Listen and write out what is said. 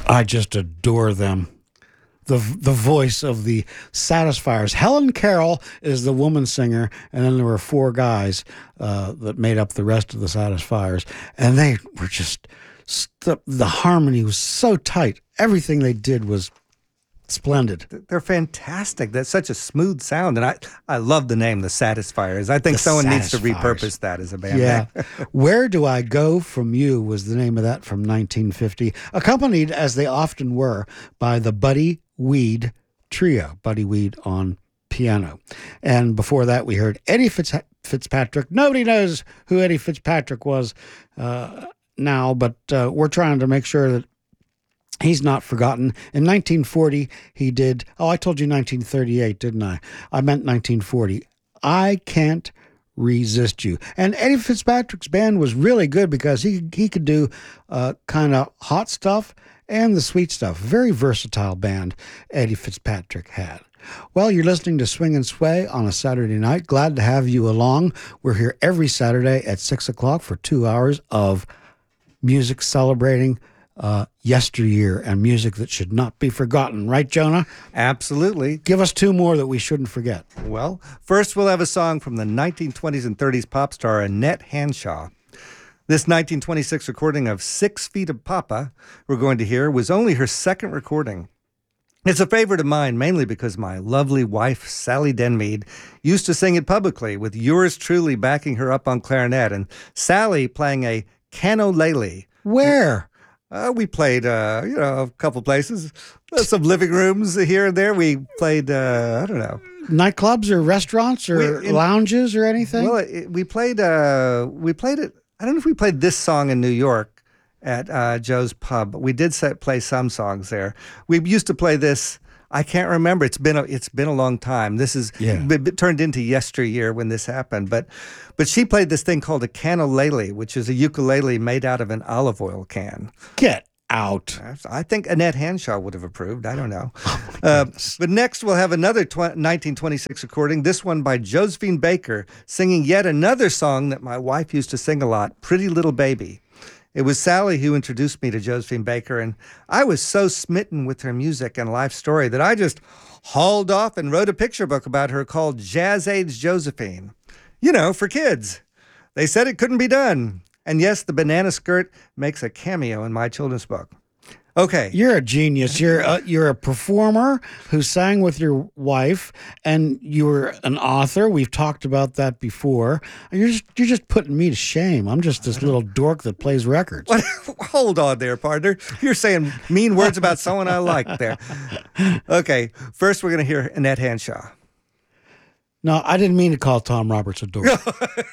I just adore them. The voice of the Satisfiers. Helen Carroll is the woman singer, and then there were four guys that made up the rest of the Satisfiers, and they were just the harmony was so tight. Everything they did was splendid. They're fantastic. That's such a smooth sound, and I love the name, the Satisfiers. I think someone needs to repurpose that as a band Yeah. name. Where Do I Go From You was the name of that from 1950, accompanied, as they often were, by the Buddy Weed Trio. Buddy Weed on piano. And before that, we heard Eddie Fitzpatrick. Nobody knows who Eddie Fitzpatrick was now, but we're trying to make sure that he's not forgotten. In 1940, he did, I told you 1938, didn't I? I meant 1940. I Can't Resist You. And Eddie Fitzpatrick's band was really good because he could do kind of hot stuff and the sweet stuff. Very versatile band Eddie Fitzpatrick had. Well, you're listening to Swing and Sway on a Saturday night. Glad to have you along. We're here every Saturday at 6 o'clock for 2 hours of music celebrating yesteryear and music that should not be forgotten. Right, Jonah? Absolutely. Give us two more that we shouldn't forget. Well, first we'll have a song from the 1920s and 30s pop star Annette Hanshaw. This 1926 recording of 6 Feet of Papa we're going to hear was only her second recording. It's a favorite of mine, mainly because my lovely wife, Sally Denmead, used to sing it publicly, with yours truly backing her up on clarinet, and Sally playing a canolele. Where? We played, a couple places, some living rooms here and there. We played, I don't know. Nightclubs or restaurants or lounges or anything? Well, we played it. I don't know if we played this song in New York at Joe's Pub, but we did play some songs there. We used to play this. I can't remember. It's been a long time. This is turned into yesteryear when this happened. But she played this thing called a canolele, which is a ukulele made out of an olive oil can. Get out. I think Annette Hanshaw would have approved. I don't know. But next we'll have another 1926 recording, this one by Josephine Baker, singing yet another song that my wife used to sing a lot, Pretty Little Baby. It was Sally who introduced me to Josephine Baker, and I was so smitten with her music and life story that I just hauled off and wrote a picture book about her called Jazz Age Josephine. You know, for kids. They said it couldn't be done. And yes, the banana skirt makes a cameo in my children's book. Okay. You're a genius. You're a performer who sang with your wife, and you're an author. We've talked about that before. You're just putting me to shame. I'm just this little dork that plays records. Hold on there, partner. You're saying mean words about someone I like there. Okay. First, we're going to hear Annette Hanshaw. No, I didn't mean to call Tom Roberts a dork.